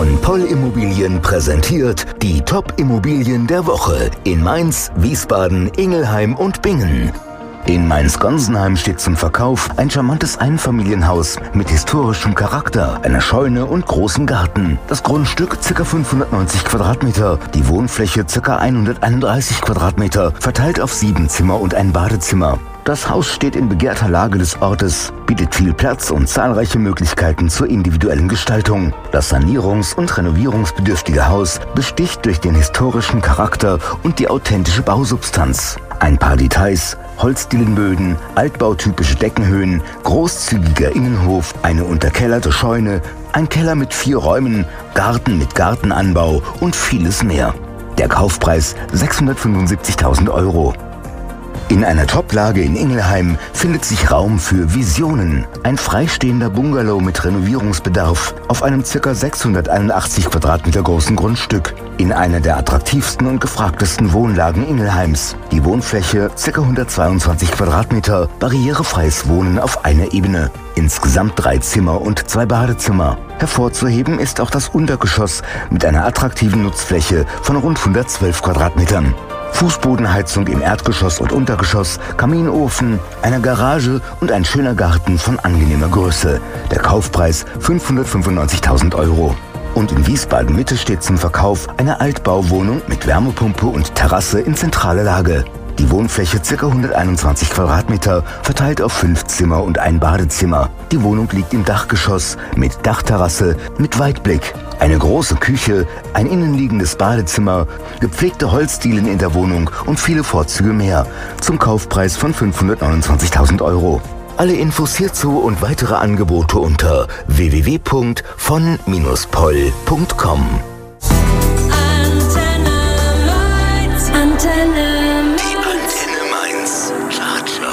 Von Poll Immobilien präsentiert die Top-Immobilien der Woche in Mainz, Wiesbaden, Ingelheim und Bingen. In Mainz-Gonsenheim steht zum Verkauf ein charmantes Einfamilienhaus mit historischem Charakter, einer Scheune und großem Garten. Das Grundstück ca. 590 Quadratmeter, die Wohnfläche ca. 131 Quadratmeter, verteilt auf 7 Zimmer und ein Badezimmer. Das Haus steht in begehrter Lage des Ortes, bietet viel Platz und zahlreiche Möglichkeiten zur individuellen Gestaltung. Das sanierungs- und renovierungsbedürftige Haus besticht durch den historischen Charakter und die authentische Bausubstanz. Ein paar Details: Holzdielenböden, altbautypische Deckenhöhen, großzügiger Innenhof, eine unterkellerte Scheune, ein Keller mit 4 Räumen, Garten mit Gartenanbau und vieles mehr. Der Kaufpreis 675.000 €. In einer Top-Lage in Ingelheim findet sich Raum für Visionen. Ein freistehender Bungalow mit Renovierungsbedarf auf einem ca. 681 Quadratmeter großen Grundstück in einer der attraktivsten und gefragtesten Wohnlagen Ingelheims. Die Wohnfläche ca. 122 Quadratmeter, barrierefreies Wohnen auf einer Ebene. Insgesamt 3 Zimmer und 2 Badezimmer. Hervorzuheben ist auch das Untergeschoss mit einer attraktiven Nutzfläche von rund 112 Quadratmetern. Fußbodenheizung im Erdgeschoss und Untergeschoss, Kaminofen, eine Garage und ein schöner Garten von angenehmer Größe. Der Kaufpreis 595.000 €. Und in Wiesbaden Mitte steht zum Verkauf eine Altbauwohnung mit Wärmepumpe und Terrasse in zentraler Lage. Die Wohnfläche ca. 121 Quadratmeter, verteilt auf 5 Zimmer und ein Badezimmer. Die Wohnung liegt im Dachgeschoss mit Dachterrasse mit Weitblick. Eine große Küche, ein innenliegendes Badezimmer, gepflegte Holzdielen in der Wohnung und viele Vorzüge mehr. Zum Kaufpreis von 529.000 €. Alle Infos hierzu und weitere Angebote unter www.von-poll.com.